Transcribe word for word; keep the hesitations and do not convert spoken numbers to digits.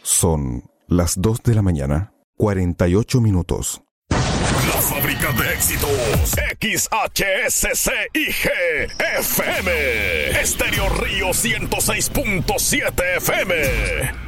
Son las dos de la mañana, cuarenta y ocho minutos. La fábrica de éxitos, X H S C I G F M, Estéreo Río ciento seis punto siete F M.